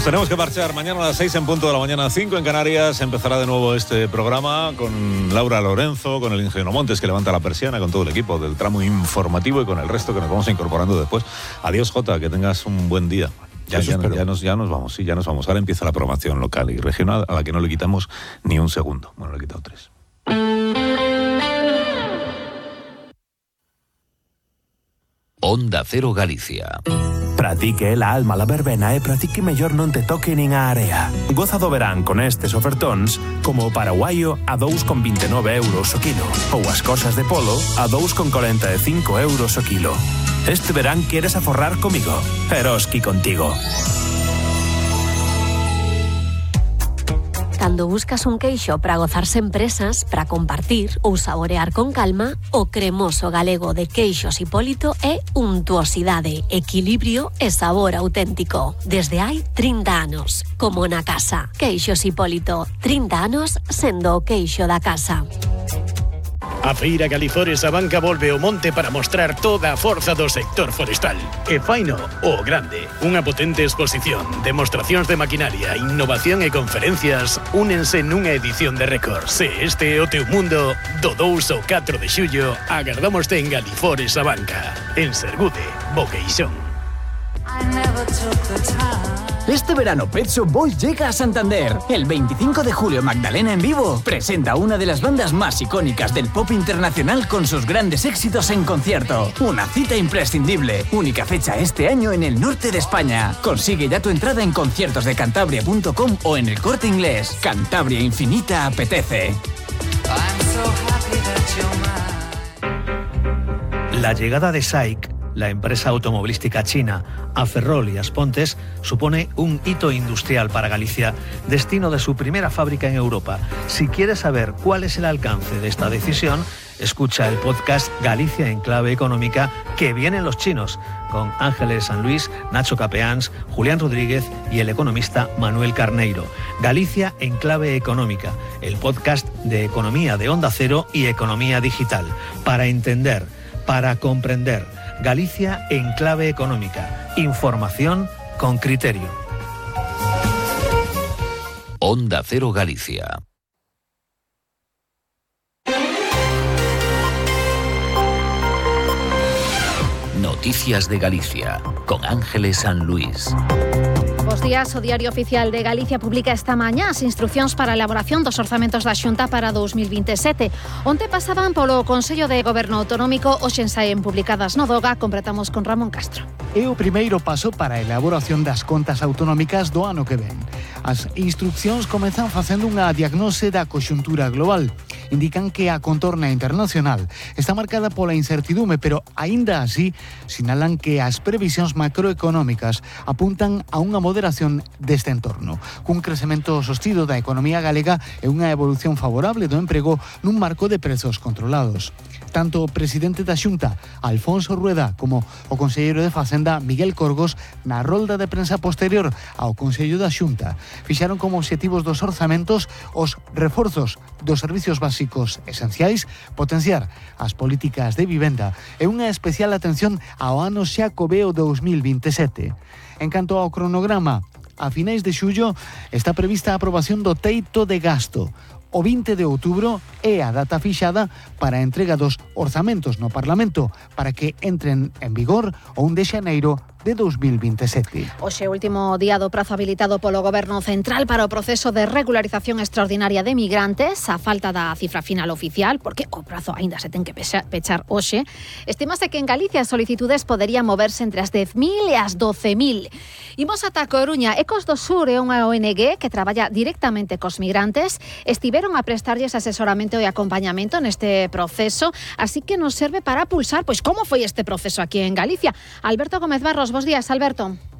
tenemos que marchar. Mañana a las 6 en punto de la mañana, 5 en Canarias. Empezará de nuevo este programa con Laura Lorenzo, con el ingeniero Montes que levanta la persiana, con todo el equipo del tramo informativo y con el resto que nos vamos incorporando después. Adiós, Jota, que tengas un buen día. Ya nos vamos. Ahora empieza la programación local y regional a la que no le quitamos ni un segundo. Bueno, le he quitado 3. Onda Cero Galicia. Pratique la alma la verbena e pratique mellor non te toque nin a area. Goza do verán con estes ofertóns como o paraguaio a 2,29 euros o kilo ou as cosas de polo a 2,45 euros o kilo. Este verán queres aforrar comigo. Eroski contigo. Cando buscas un queixo para gozar sen presas, para compartir ou saborear con calma, o cremoso galego de Queixos Hipólito é untuosidade, equilibrio e sabor auténtico. Desde hai 30 anos, como na casa. Queixos Hipólito, 30 anos sendo o queixo da casa. A Feira Galizores Abanca volve ao monte para mostrar toda a forza do sector forestal. E faino o grande. Unha potente exposición, demostracións de maquinaria, innovación e conferencias únense nunha edición de récord. Se este é o teu mundo, do 2 ao 4 de xullo, agardámoste en Galizores Abanca, en Sergude, Boqueixón. Este verano Pet Shop Boys llega a Santander. El 25 de julio Magdalena en vivo presenta una de las bandas más icónicas del pop internacional con sus grandes éxitos en concierto. Una cita imprescindible. Única fecha este año en el norte de España. Consigue ya tu entrada en conciertosdecantabria.com o en El Corte Inglés. Cantabria Infinita apetece. La llegada de SAIC, la empresa automovilística china, a Ferrol y Aspontes, supone un hito industrial para Galicia, destino de su primera fábrica en Europa. Si quieres saber cuál es el alcance de esta decisión, escucha el podcast Galicia en Clave Económica, que vienen los chinos, con Ángeles San Luis, Nacho Capeans, Julián Rodríguez y el economista Manuel Carneiro. Galicia en Clave Económica, el podcast de economía de Onda Cero y economía digital, para entender, para comprender. Galicia en Clave Económica. Información con criterio. Onda Cero Galicia. Noticias de Galicia, con Ángeles San Luis. Bos días, o Diario Oficial de Galicia publica esta mañá as instruccións para a elaboración dos orzamentos da Xunta para 2027. Onte pasaban polo Consello de Goberno Autonómico, hoxe saen publicadas no DOGA. Completamos con Ramón Castro. É o primeiro paso para a elaboración das contas autonómicas do ano que ven. As instruccións comezan facendo unha diagnose da conxuntura global. Indican que a contorna internacional está marcada pola incertidume, pero aínda así sinalan que as previsións macroeconómicas apuntan a unha moderación deste entorno, cun crecemento sostido da economía galega e unha evolución favorable do emprego nun marco de prezos controlados. Tanto o presidente da Xunta, Alfonso Rueda, como o conselleiro de Facenda, Miguel Corgos, na rolda de prensa posterior ao Consello da Xunta, fixaron como obxectivos dos orzamentos os reforzos dos servicios básicos esenciais, potenciar as políticas de vivenda e unha especial atención ao ano xacobeo 2027. En canto ao cronograma, a finais de xullo está prevista a aprobación do teito de gasto. O 20 de outubro é a data fixada para a entrega dos orzamentos no Parlamento para que entren en vigor o 1 de xaneiro de 2027. Hoxe, último día do prazo habilitado polo Goberno Central para o proceso de regularización extraordinaria de migrantes, a falta da cifra final oficial, porque o prazo aínda se ten que pechar hoxe. Estimase que en Galicia as solicitudes poderían moverse entre as 10.000 e as 12.000. Imos ata Coruña. Ecos do Sur é unha ONG que traballa directamente cos migrantes. Estiveron a prestarlles asesoramento e acompañamento neste proceso, así que nos serve para pulsar pois como foi este proceso aquí en Galicia. Alberto Gómez Barros, bos días, Alberto.